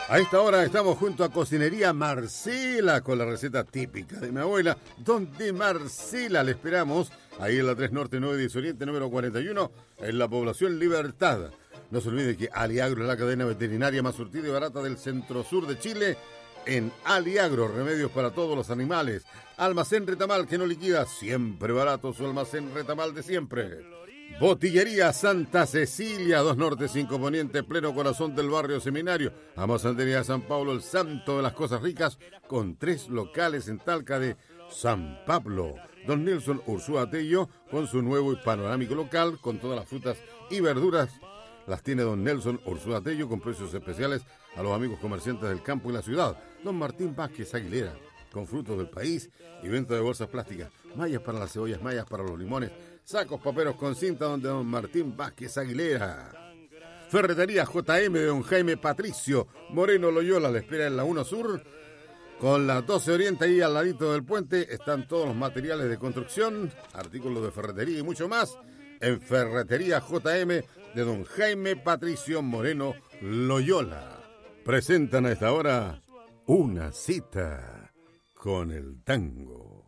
A esta hora estamos junto a Cocinería Marcela con la receta típica de mi abuela, donde Marcela le esperamos, ahí en la 3 Norte 9 10 Oriente número 41, en la población Libertad. No se olvide que Aliagro es la cadena veterinaria más surtida y barata del centro-sur de Chile. En Aliagro, remedios para todos los animales. Almacén Retamal que no liquida, siempre barato su almacén Retamal de siempre. Botillería Santa Cecilia, 2 Norte, 5 Poniente, pleno corazón del barrio Seminario. Amasantería San Pablo, el santo de las cosas ricas, con 3 locales en Talca de San Pablo. Don Nelson Ursúa Tello, con su nuevo y panorámico local, con todas las frutas y verduras. Las tiene don Nelson Ursúa Tello, con precios especiales a los amigos comerciantes del campo y la ciudad. Don Martín Vázquez Aguilera, con frutos del país y venta de bolsas plásticas, mallas para las cebollas, mallas para los limones, sacos paperos con cinta donde don Martín Vázquez Aguilera. Ferretería JM de don Jaime Patricio Moreno Loyola, le espera en la 1 Sur, con la 12 Oriente, ahí al ladito del puente. Están todos los materiales de construcción, artículos de ferretería y mucho más, en Ferretería JM de don Jaime Patricio Moreno Loyola. Presentan a esta hora Una cita con el tango.